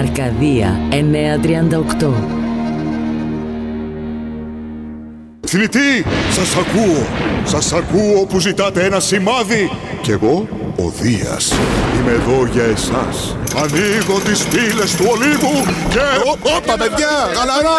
Αρκαδία 938. Θνητοί, σας ακούω που ζητάτε ένα σημάδι. Κι εγώ, ο Δίας, είμαι εδώ για εσάς. Ανοίγω τις πύλες του Ολύμπου και... Όπα παιδιά, γαλαρά!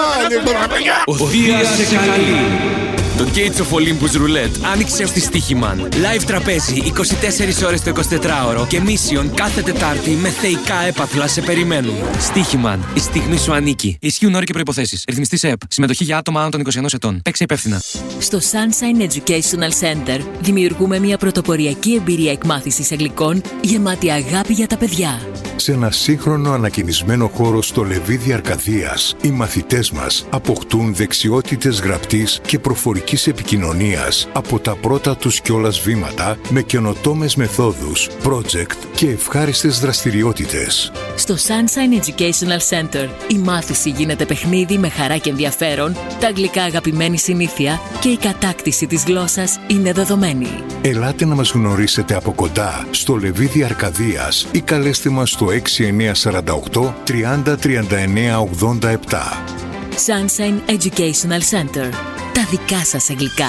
Ο Δίας σε καλεί. Το Gates of Olympus Roulette άνοιξε ως τη Στοίχημαν. Live τραπέζι 24 ώρες το 24ωρο και mission κάθε Τετάρτη με θεϊκά έπαθλα σε περιμένουν. Στοίχημαν. Η στιγμή σου ανήκει. Ισχύουν όροι και προϋποθέσεις. Ρυθμιστή σε ΕΠ. Συμμετοχή για άτομα άνω των 21 ετών. Παίξε υπεύθυνα. Στο Sunshine Educational Center δημιουργούμε μια πρωτοποριακή εμπειρία εκμάθησης αγγλικών γεμάτη αγάπη για τα παιδιά. Σε ένα σύγχρονο ανακαινισμένο χώρο στο Λεβίδι Αρκαδίας, οι μαθητές μας αποκτούν δεξιότητες γραπτής και προφορικής επικοινωνίας από τα πρώτα τους κιόλας βήματα με καινοτόμες μεθόδους, project και ευχάριστες δραστηριότητες. Στο Sunshine Educational Center η μάθηση γίνεται παιχνίδι με χαρά και ενδιαφέρον, τα αγγλικά αγαπημένη συνήθεια και η κατάκτηση της γλώσσας είναι δεδομένη. Ελάτε να μας γνωρίσετε από κοντά στο Λεβίδι Αρκαδίας ή καλέστε μας στο 6948 30 39 87. Sunshine Educational Center. Τα δικά σας αγγλικά.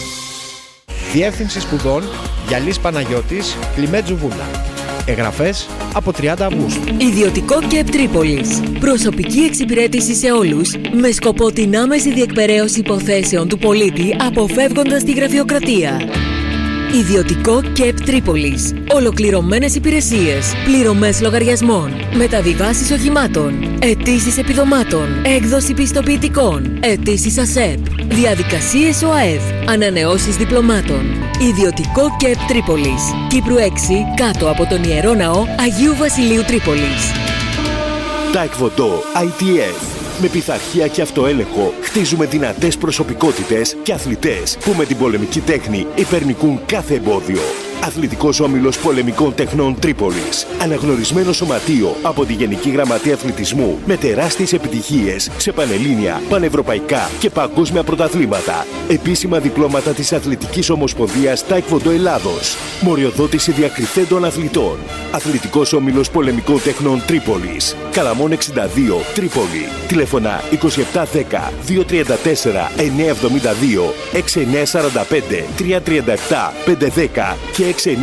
Διεύθυνση σπουδών Γιαλής Παναγιώτης, Κλιμέτζου Βούλα. Εγγραφές από 30 Αυγούστου. Ιδιωτικό ΚΕΠ Τρίπολης. Προσωπική εξυπηρέτηση σε όλους με σκοπό την άμεση διεκπεραίωση υποθέσεων του πολίτη αποφεύγοντας τη γραφειοκρατία. Ιδιωτικό ΚΕΠ Τρίπολης. Ολοκληρωμένες υπηρεσίες, πληρωμές λογαριασμών, μεταβιβάσεις οχημάτων, αιτήσεις επιδομάτων, έκδοση πιστοποιητικών, αιτήσεις ΑΣΕΠ, διαδικασίες ΟΑΕΔ, ανανεώσεις διπλωμάτων. Ιδιωτικό ΚΕΠ Τρίπολης. Κύπρου 6, κάτω από τον Ιερό Ναό Αγίου Βασιλείου Τρίπολης. Taekwondo ITF. Με πειθαρχία και αυτοέλεγχο χτίζουμε δυνατές προσωπικότητες και αθλητές που με την πολεμική τέχνη υπερνικούν κάθε εμπόδιο. Αθλητικός Όμιλος Πολεμικών Τεχνών Τρίπολης. Αναγνωρισμένο σωματείο από τη Γενική Γραμματεία Αθλητισμού με τεράστιες επιτυχίες σε πανελλήνια, πανευρωπαϊκά και παγκόσμια πρωταθλήματα. Επίσημα διπλώματα της Αθλητικής Ομοσπονδίας Taekwondo Ελλάδος. Μοριοδότηση διακριθέντων αθλητών. Αθλητικός Όμιλος Πολεμικών Τεχνών Τρίπολης. Καλαμών 62, Τρίπολη. Τηλέφωνα 2710 234 972 6945 337 510 και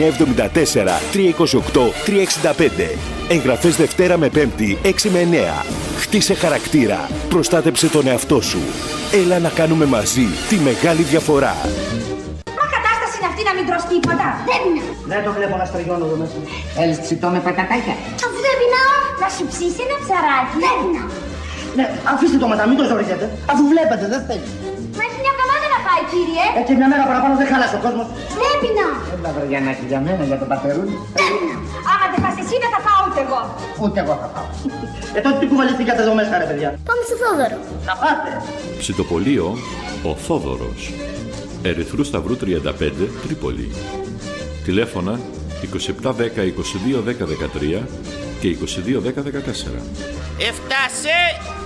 6974 328 365. Εγγραφές Δευτέρα με Πέμπτη 6 με 9. Χτίσε χαρακτήρα. Προστάτεψε τον εαυτό σου. Έλα να κάνουμε μαζί τη μεγάλη διαφορά. Μα κατάσταση είναι αυτή να μην τρως τίποτα. Δεν πεινάω. Δεν το βλέπω να στριγώνω εδώ μέσα. Θέλεις ψητό με πατατάκια. Αφού δεν πεινάω, να σου ψήσει ένα ψαράκι. Δεν πεινάω. Ναι, αφήστε το μετά, μην το ζοριζέτε. Αφού βλέπετε, δεν θέλει. Μα έχει μια εβδομάδα να πάει, κύριε. Έτσι μια μέρα παραπάνω δεν χαλάσει ο κόσμος. Δεν πεινάω. Έλα βαριανάκι για μένα, για τον πατερούλι. Δεν πεινάω. Άμα δεν πας εσύ, δεν θα πάω ούτε εγώ. Ούτε εγώ θα πάω. Τότε τι κουβαληθήκατε εδώ μέσα, ρε παιδιά. Πάμε στο Θόδωρο. Θα πάτε. Ψητοπολείο ο Θόδωρος. Ερυθρού Σταυρού 35, Τρίπολη. Τηλέφωνα 2710 22 10 13 και 22 10 14. Έφτασε!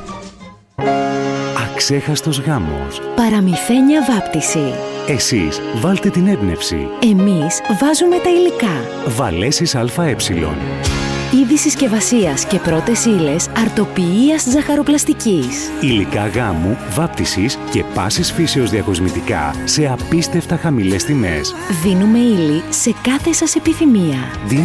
Αξέχαστος γάμος. Παραμυθένια βάπτιση. Εσείς βάλτε την έμπνευση. Εμείς βάζουμε τα υλικά. Βαλέσεις ΑΕ. Είδη συσκευασίας και πρώτες ύλες αρτοποιίας ζαχαροπλαστικής. Υλικά γάμου, βάπτισης και πάσης φύσεως διακοσμητικά σε απίστευτα χαμηλές τιμές. Δίνουμε ύλη σε κάθε σας επιθυμία.